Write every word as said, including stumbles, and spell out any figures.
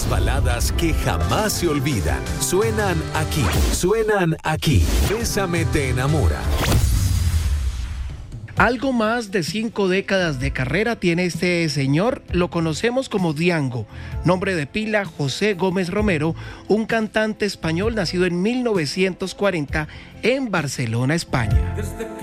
Las baladas que jamás se olvidan. Suenan aquí. Suenan aquí. Bésame te enamora. Algo más de cinco décadas de carrera tiene este señor, lo conocemos como Diango, nombre de pila José Gómez Romero, un cantante español nacido en mil novecientos cuarenta en Barcelona, España.